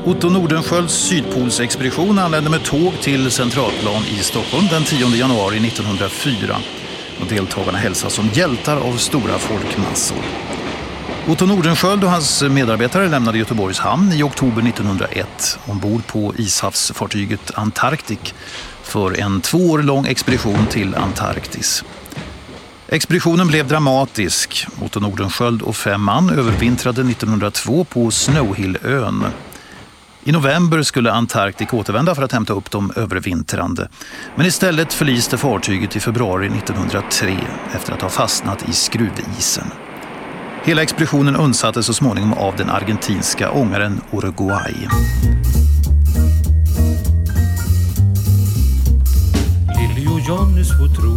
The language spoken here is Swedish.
Otto Nordenskiölds sydpolsexpedition anlände med tåg till Centralplan i Stockholm den 10 januari 1904. Och deltagarna hälsas som hjältar av stora folkmassor. Otto Nordenskiöld och hans medarbetare lämnade Göteborgs hamn i oktober 1901 ombord på ishavsfartyget Antarktik för en 2 år lång expedition till Antarktis. Expeditionen blev dramatisk. Otto Nordenskiöld och 5 man övervintrade 1902 på Snowhill-ön. I november skulle Antarktik återvända för att hämta upp de övervintrande. Men istället förliste fartyget i februari 1903 efter att ha fastnat i skruvisen. Hela expeditionen undsattes så småningom av den argentinska ångaren Uruguay. Lili och Johnny så tro